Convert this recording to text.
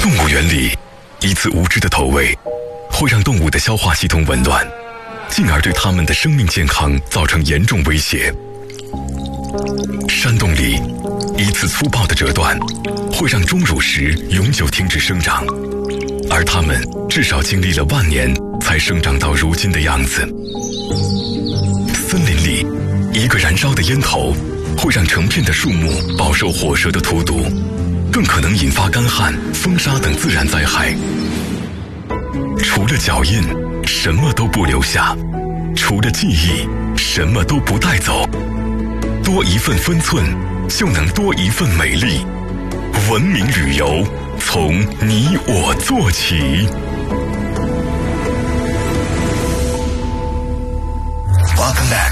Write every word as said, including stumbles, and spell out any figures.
动物园里，一次无知的投喂会让动物的消化系统紊乱，进而对它们的生命健康造成严重威胁。山洞里，一次粗暴的折断会让钟乳石永久停止生长，而它们至少经历了万年才生长到如今的样子。森林里，一个燃烧的烟头会让成片的树木饱受火蛇的荼毒，更可能引发干旱、风沙等自然灾害。除了脚印，什么都不留下；除了记忆，什么都不带走。多一份分寸，就能多一份美丽。文明旅游，从你我做起。Welcome back